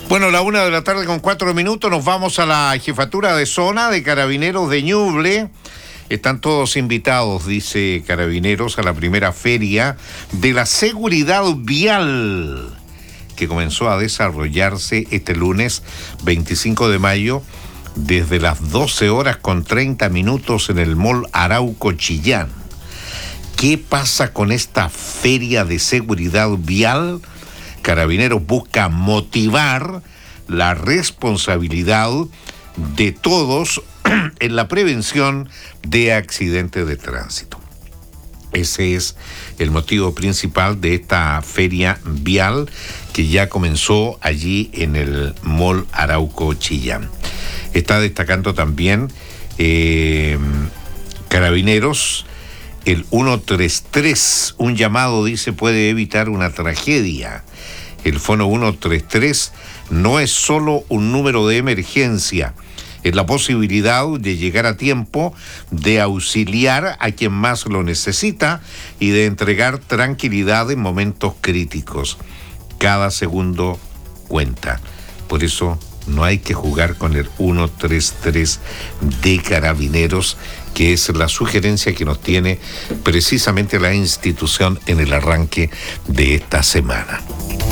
Bueno, la 1 de la tarde con 4 minutos, nos vamos a la jefatura de zona de Carabineros de Ñuble. Están todos invitados, dice Carabineros, a la primera feria de la seguridad vial que comenzó a desarrollarse este lunes 25 de mayo desde las 12:30 en el Mall Arauco Chillán. ¿Qué pasa con esta feria de seguridad vial? Carabineros busca motivar la responsabilidad de todos en la prevención de accidentes de tránsito. Ese es el motivo principal de esta feria vial que ya comenzó allí en el Mall Arauco Chillán. Está destacando también Carabineros el 133, un llamado, dice, puede evitar una tragedia. El fono 133 no es solo un número de emergencia, es la posibilidad de llegar a tiempo, de auxiliar a quien más lo necesita y de entregar tranquilidad en momentos críticos. Cada segundo cuenta. Por eso no hay que jugar con el 133 de Carabineros, que es la sugerencia que nos tiene precisamente la institución en el arranque de esta semana.